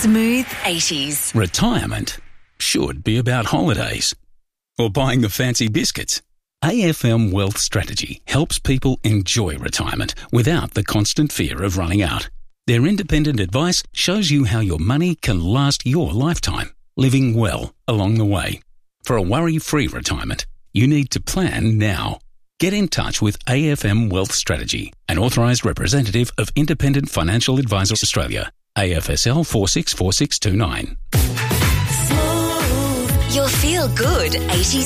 Smooth 80s. Retirement should be about holidays or buying the fancy biscuits. AFM Wealth Strategy helps people enjoy retirement without the constant fear of running out. Their independent advice shows you how your money can last your lifetime, living well along the way. For a worry-free retirement, you need to plan now. Get in touch with AFM Wealth Strategy, an authorised representative of Independent Financial Advisors Australia, AFSL 464629. Your feel-good 80s